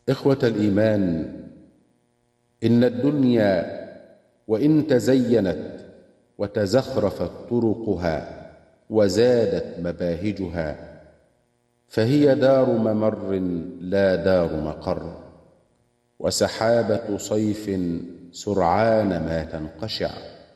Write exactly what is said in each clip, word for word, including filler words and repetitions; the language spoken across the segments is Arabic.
إخوة الإيمان، إن الدنيا وإن تزينت وتزخرفت طرقها وزادت مباهجها، فهي دار ممر لا دار مقر، وسحابة صيف سرعان ما تنقشع.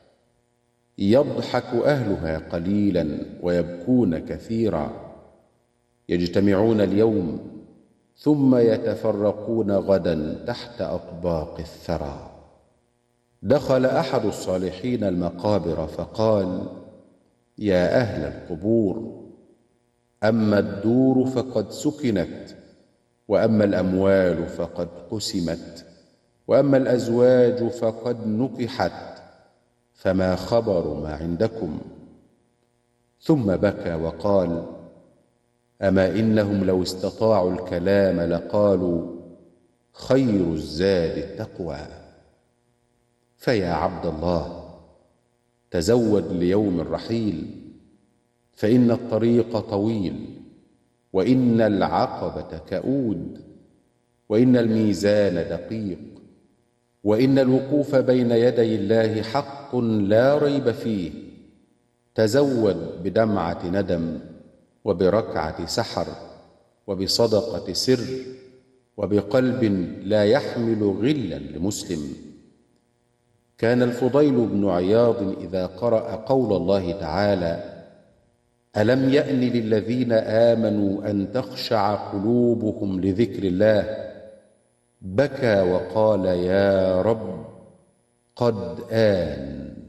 يضحك أهلها قليلا ويبكون كثيرا، يجتمعون اليوم ثم يتفرقون غدا تحت أطباق الثرى. دخل أحد الصالحين المقابر فقال: يا أهل القبور، أما الدور فقد سكنت، وأما الأموال فقد قسمت، وأما الأزواج فقد نكحت، فما خبر ما عندكم؟ ثم بكى وقال: أما إنهم لو استطاعوا الكلام لقالوا خير الزاد التقوى. فيا عبد الله، تزود ليوم الرحيل، فإن الطريق طويل، وإن العقبة كؤود، وإن الميزان دقيق، وإن الوقوف بين يدي الله حق لا ريب فيه. تزود بدمعة ندم، وبركعة سحر، وبصدقة سر، وبقلب لا يحمل غلا لمسلم. كان الفضيل بن عياض إذا قرأ قول الله تعالى: ألم يأن للذين آمنوا أن تخشع قلوبهم لذكر الله، بكى وقال: يا رب قد آن.